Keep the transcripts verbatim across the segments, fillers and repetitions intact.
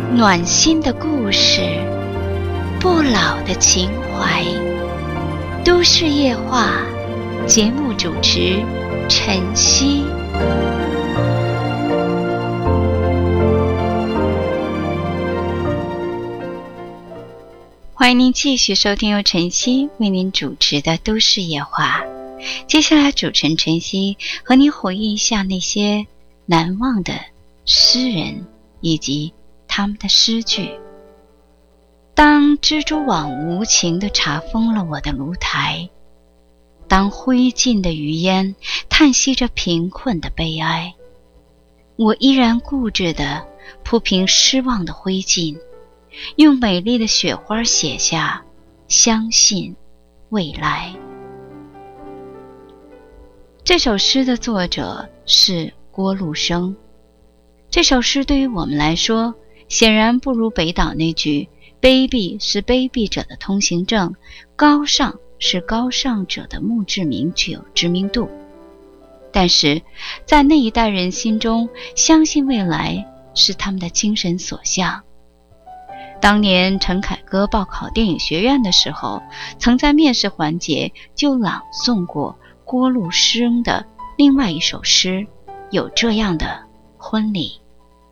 暖心的故事，不老的情怀。都市夜话节目主持晨曦。欢迎您继续收听由晨曦为您主持的都市夜话。接下来主持人晨曦和您回忆一下那些难忘的诗人以及他们的诗句。当蜘蛛网无情地查封了我的炉台，当灰烬的余烟叹息着贫困的悲哀，我依然固执地铺平失望的灰烬，用美丽的雪花写下相信未来。这首诗的作者是郭路生。这首诗对于我们来说，显然不如北岛那句卑鄙是卑鄙者的通行证，高尚是高尚者的墓志铭具有知名度。但是在那一代人心中，相信未来是他们的精神所向。当年陈凯歌报考电影学院的时候，曾在面试环节就朗诵过郭路生的另外一首诗，有这样的婚礼。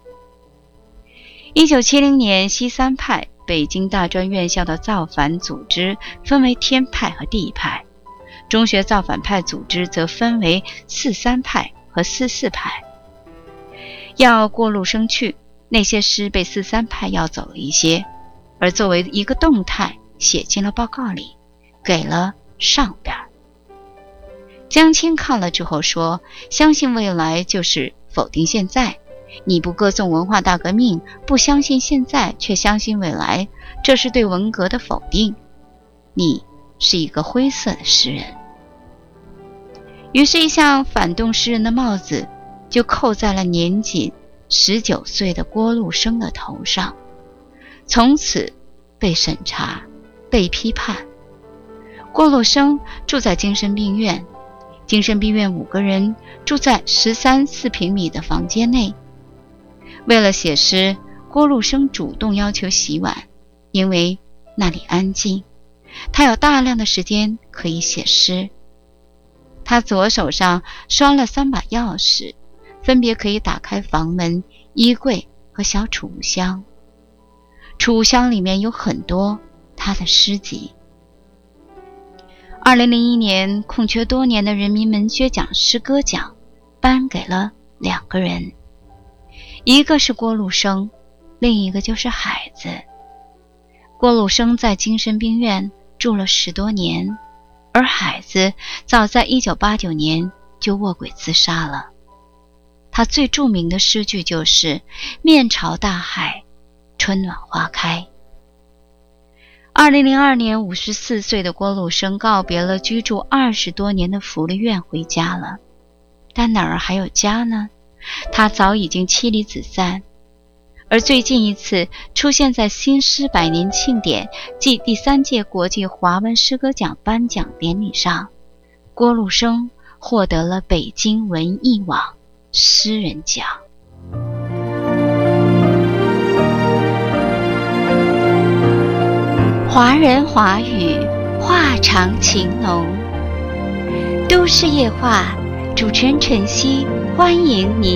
一九七零年，西三派北京大专院校的造反组织分为天派和地派，中学造反派组织则分为四三派和四四派。要郭路生去，那些诗被四三派要走了一些，而作为一个动态写进了报告里，给了上边。江青看了之后说，相信未来就是否定现在，你不歌颂文化大革命，不相信现在却相信未来，这是对文革的否定，你是一个灰色的诗人。于是一项反动诗人的帽子就扣在了年仅十九岁的郭路生的头上，从此被审查，被批判。郭路生住在精神病院，精神病院五个人住在十三四平米的房间内。为了写诗，郭路生主动要求洗碗，因为那里安静，他有大量的时间可以写诗。他左手上拴了三把钥匙，分别可以打开房门、衣柜和小储物箱。储物箱里面有很多他的诗集。二零零一年，空缺多年的人民文学奖诗歌奖颁给了两个人，一个是郭路生，另一个就是海子。郭路生在精神病院住了十多年，而海子早在一九八九年就卧轨自杀了。他最著名的诗句就是面朝大海，春暖花开。二零零二年，五十四岁的郭路生告别了居住二十多年的福利院回家了。但哪儿还有家呢？他早已经妻离子散。而最近一次出现在新诗百年庆典暨第三届国际华文诗歌奖颁奖典礼上，郭路生获得了北京文艺网诗人奖。华人华语，话长情浓。都市夜话，主持人晨曦，欢迎您